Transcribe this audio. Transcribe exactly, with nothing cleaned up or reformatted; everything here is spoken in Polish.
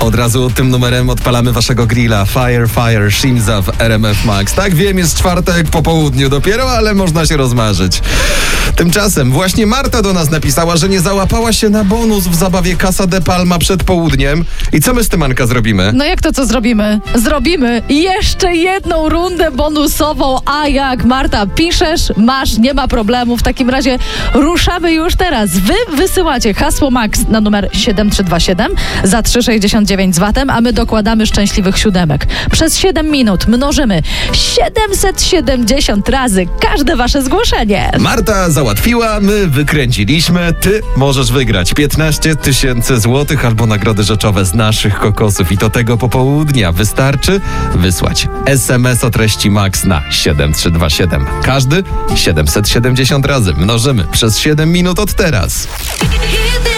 Od razu tym numerem odpalamy waszego grilla. Fire, Fire, Shimza w R M F Max. Tak, wiem, jest czwartek po południu dopiero, ale można się rozmarzyć. Tymczasem właśnie Marta do nas napisała, że nie załapała się na bonus w zabawie Casa de Palma przed południem. I co my z tym, Anka, zrobimy? No jak to co zrobimy? Zrobimy jeszcze jedną rundę bonusową, a jak Marta piszesz, masz, nie ma problemu. W takim razie ruszamy już teraz. Wy wysyłacie hasło Max na numer siedem trzy dwa siedem za trzy sześćdziesiąt dziewięć z vatem, a my dokładamy szczęśliwych siódemek. Przez siedem minut mnożymy siedemset siedemdziesiąt razy każde wasze zgłoszenie. Marta załatwiła, my wykręciliśmy, ty możesz wygrać piętnaście tysięcy złotych albo nagrody rzeczowe z naszych kokosów i do tego popołudnia wystarczy wysłać es em es o treści Max na siedem trzy dwa siedem. Każdy siedemset siedemdziesiąt razy mnożymy przez siedem minut od teraz.